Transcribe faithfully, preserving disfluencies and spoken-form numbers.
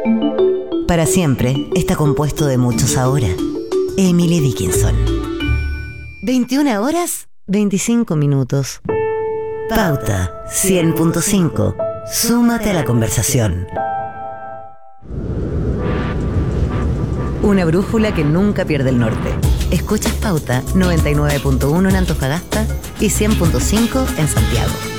Para siempre está compuesto de muchos ahora. Emily Dickinson. veintiuna horas, veinticinco minutos. Pauta cien punto cinco. Súmate a la conversación. Una brújula que nunca pierde el norte. Escuchas Pauta noventa y nueve punto uno en Antofagasta y cien punto cinco en Santiago.